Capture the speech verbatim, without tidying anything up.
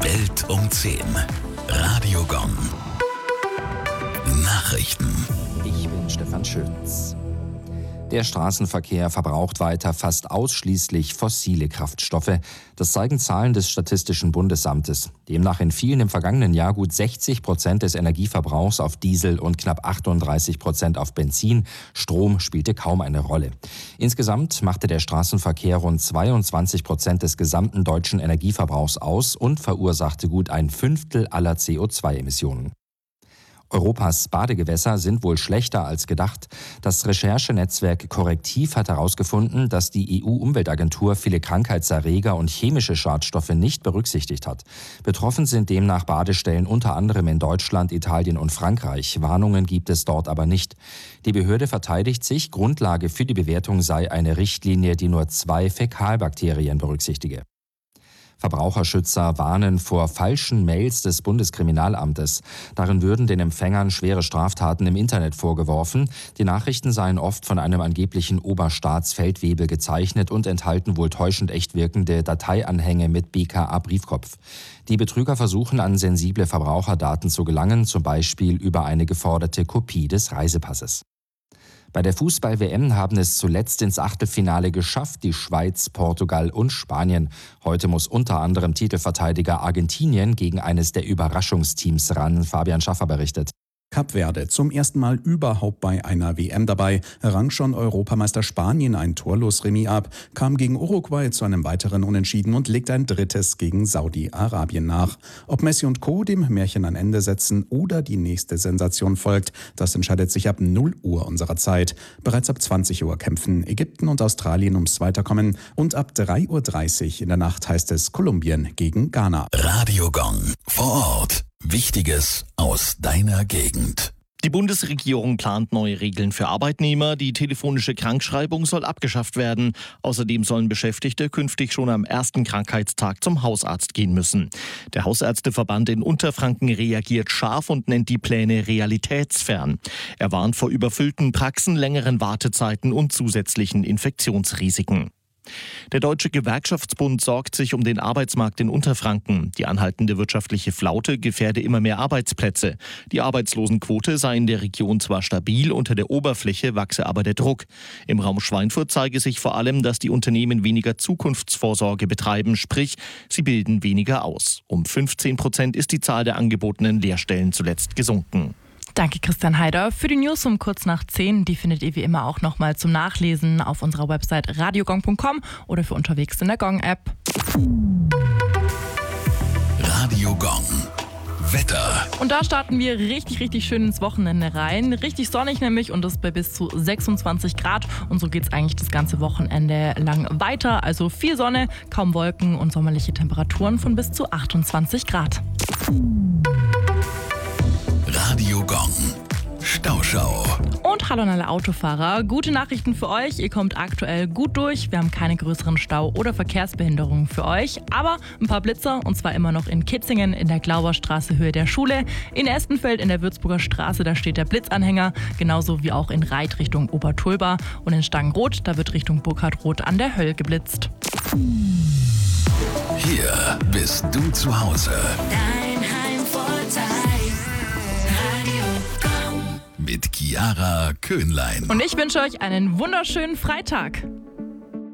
Welt um zehn. Radio Gong. Nachrichten. Ich bin Stefan Schütz. Der Straßenverkehr verbraucht weiter fast ausschließlich fossile Kraftstoffe. Das zeigen Zahlen des Statistischen Bundesamtes. Demnach entfielen im vergangenen Jahr gut sechzig Prozent des Energieverbrauchs auf Diesel und knapp achtunddreißig Prozent auf Benzin. Strom spielte kaum eine Rolle. Insgesamt machte der Straßenverkehr rund zweiundzwanzig Prozent des gesamten deutschen Energieverbrauchs aus und verursachte gut ein Fünftel aller C O zwei Emissionen. Europas Badegewässer sind wohl schlechter als gedacht. Das Recherchenetzwerk Korrektiv hat herausgefunden, dass die E U-Umweltagentur viele Krankheitserreger und chemische Schadstoffe nicht berücksichtigt hat. Betroffen sind demnach Badestellen unter anderem in Deutschland, Italien und Frankreich. Warnungen gibt es dort aber nicht. Die Behörde verteidigt sich, Grundlage für die Bewertung sei eine Richtlinie, die nur zwei Fäkalbakterien berücksichtige. Verbraucherschützer warnen vor falschen Mails des Bundeskriminalamtes. Darin würden den Empfängern schwere Straftaten im Internet vorgeworfen. Die Nachrichten seien oft von einem angeblichen Oberstaatsfeldwebel gezeichnet und enthalten wohl täuschend echt wirkende Dateianhänge mit B K A-Briefkopf. Die Betrüger versuchen, an sensible Verbraucherdaten zu gelangen, zum Beispiel über eine geforderte Kopie des Reisepasses. Bei der Fußball-W M haben es zuletzt ins Achtelfinale geschafft die Schweiz, Portugal und Spanien. Heute muss unter anderem Titelverteidiger Argentinien gegen eines der Überraschungsteams ran. Fabian Schaffer berichtet. Kap Verde zum ersten Mal überhaupt bei einer W M dabei, rang schon Europameister Spanien ein torlos Remis ab, kam gegen Uruguay zu einem weiteren Unentschieden und legt ein drittes gegen Saudi-Arabien nach. Ob Messi und Co. dem Märchen ein Ende setzen oder die nächste Sensation folgt, das entscheidet sich ab null Uhr unserer Zeit. Bereits ab zwanzig Uhr kämpfen Ägypten und Australien ums Weiterkommen und ab drei Uhr dreißig in der Nacht heißt es Kolumbien gegen Ghana. Radio Gong vor Ort. Wichtiges aus deiner Gegend. Die Bundesregierung plant neue Regeln für Arbeitnehmer. Die telefonische Krankschreibung soll abgeschafft werden. Außerdem sollen Beschäftigte künftig schon am ersten Krankheitstag zum Hausarzt gehen müssen. Der Hausärzteverband in Unterfranken reagiert scharf und nennt die Pläne realitätsfern. Er warnt vor überfüllten Praxen, längeren Wartezeiten und zusätzlichen Infektionsrisiken. Der Deutsche Gewerkschaftsbund sorgt sich um den Arbeitsmarkt in Unterfranken. Die anhaltende wirtschaftliche Flaute gefährde immer mehr Arbeitsplätze. Die Arbeitslosenquote sei in der Region zwar stabil, unter der Oberfläche wachse aber der Druck. Im Raum Schweinfurt zeige sich vor allem, dass die Unternehmen weniger Zukunftsvorsorge betreiben, sprich, sie bilden weniger aus. Um fünfzehn Prozent ist die Zahl der angebotenen Lehrstellen zuletzt gesunken. Danke Christian Heider für die News um kurz nach zehn. Die findet ihr wie immer auch nochmal zum Nachlesen auf unserer Website radiogong punkt com oder für unterwegs in der Gong-App. Radio Gong. Wetter. Und da starten wir richtig, richtig schön ins Wochenende rein. Richtig sonnig nämlich und das bei bis zu sechsundzwanzig Grad. Und so geht es eigentlich das ganze Wochenende lang weiter. Also viel Sonne, kaum Wolken und sommerliche Temperaturen von bis zu achtundzwanzig Grad. Radio Gong. Stauschau. Und hallo an alle Autofahrer. Gute Nachrichten für euch. Ihr kommt aktuell gut durch. Wir haben keine größeren Stau- oder Verkehrsbehinderungen für euch. Aber ein paar Blitzer und zwar immer noch in Kitzingen in der Glauberstraße Höhe der Schule. In Espenfeld in der Würzburger Straße, da steht der Blitzanhänger. Genauso wie auch in Reit Richtung Obertulba. Und in Stangenroth, da wird Richtung Burkhardroth an der Höll geblitzt. Hier bist du zu Hause. Dein Heimvorteil. Mit Chiara Köhnlein. Und ich wünsche euch einen wunderschönen Freitag.